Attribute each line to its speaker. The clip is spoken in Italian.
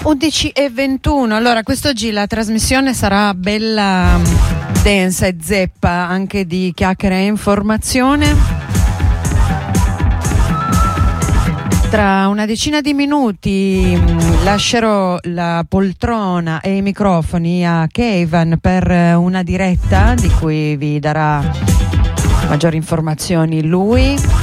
Speaker 1: 11:21. Allora, quest'oggi la trasmissione sarà bella densa e zeppa anche di chiacchiere e informazione. Tra una decina di minuti lascerò la poltrona e i microfoni a Keivan per una diretta di cui vi darà maggiori informazioni lui.